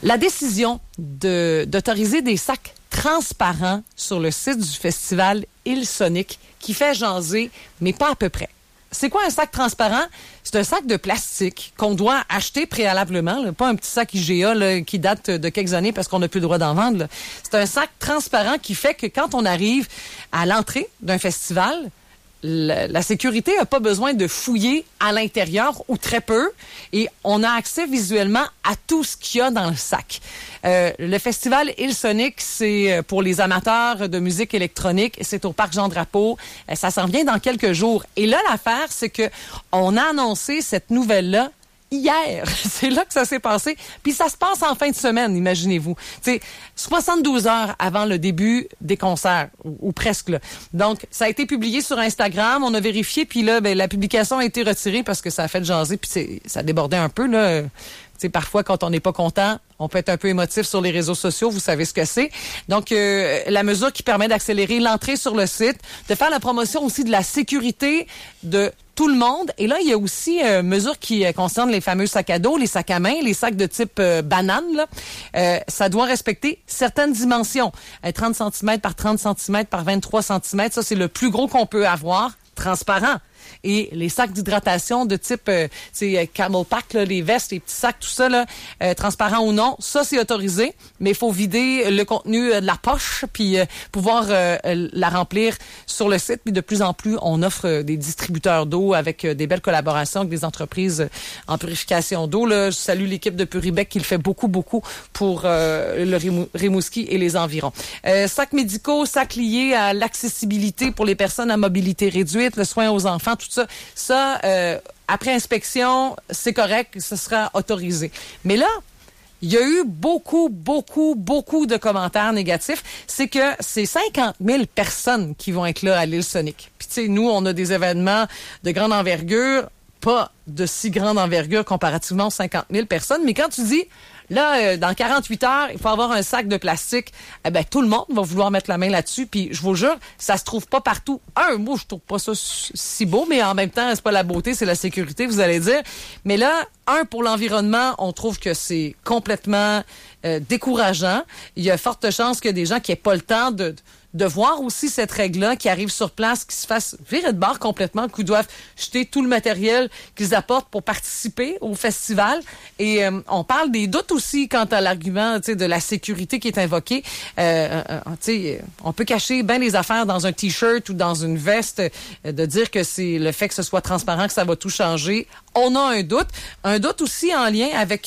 La décision d'autoriser des sacs transparents sur le site du festival Hillsonic qui fait jaser, mais pas à peu près. C'est quoi un sac transparent? C'est un sac de plastique qu'on doit acheter préalablement, là, pas un petit sac IGA là, qui date de quelques années parce qu'on n'a plus le droit d'en vendre. Là. C'est un sac transparent qui fait que quand on arrive à l'entrée d'un festival, la sécurité n'a pas besoin de fouiller à l'intérieur ou très peu et on a accès visuellement à tout ce qu'il y a dans le sac. Le festival Hillsonic, c'est pour les amateurs de musique électronique. C'est au Parc Jean-Drapeau. Ça s'en vient dans quelques jours. Et là, l'affaire, c'est que on a annoncé cette nouvelle-là hier. C'est là que ça s'est passé. Puis ça se passe en fin de semaine, imaginez-vous. C'est 72 heures avant le début des concerts, ou presque. Là. Donc, ça a été publié sur Instagram. On a vérifié, puis là, la publication a été retirée parce que ça a fait jaser, puis ça débordait un peu, là. T'sais, parfois, quand on n'est pas content, on peut être un peu émotif sur les réseaux sociaux. Vous savez ce que c'est. Donc, la mesure qui permet d'accélérer l'entrée sur le site, de faire la promotion aussi de la sécurité de tout le monde. Et là, il y a aussi mesure qui concerne les fameux sacs à dos, les sacs à main, les sacs de type banane. Là. Ça doit respecter certaines dimensions. 30 cm par 30 cm par 23 cm, ça, c'est le plus gros qu'on peut avoir, transparent. Et les sacs d'hydratation de type Camel Pack, là, les vestes, les petits sacs, tout ça, là, transparent ou non, ça c'est autorisé, mais il faut vider le contenu de la poche puis pouvoir la remplir sur le site. Puis de plus en plus, on offre des distributeurs d'eau avec des belles collaborations avec des entreprises en purification d'eau. Là. Je salue l'équipe de Puribec qui le fait beaucoup pour le Rimouski et les environs. Sacs médicaux, sacs liés à l'accessibilité pour les personnes à mobilité réduite, le soin aux enfants, tout ça. Ça, après inspection, c'est correct, ce sera autorisé. Mais là, il y a eu beaucoup de commentaires négatifs. C'est que c'est 50 000 personnes qui vont être là à l'Hillsonic. Puis tu sais, nous, on a des événements de grande envergure, pas de si grande envergure comparativement aux 50 000 personnes. Mais quand tu dis, là, dans 48 heures, il faut avoir un sac de plastique, eh ben tout le monde va vouloir mettre la main là-dessus. Puis je vous jure, ça se trouve pas partout. Moi, je trouve pas ça si beau, mais en même temps, c'est pas la beauté, c'est la sécurité, vous allez dire. Mais là, pour l'environnement, on trouve que c'est complètement décourageant. Il y a forte chance qu'il y ait des gens qui aient pas le temps de voir aussi cette règle-là, qui arrive sur place, qui se fassent virer de bord complètement, qui doivent jeter tout le matériel qu'ils apportent pour participer au festival. Et on parle des doutes aussi quant à l'argument de la sécurité qui est invoqué. On peut cacher bien les affaires dans un T-shirt ou dans une veste, de dire que c'est le fait que ce soit transparent, que ça va tout changer. On a un doute aussi en lien avec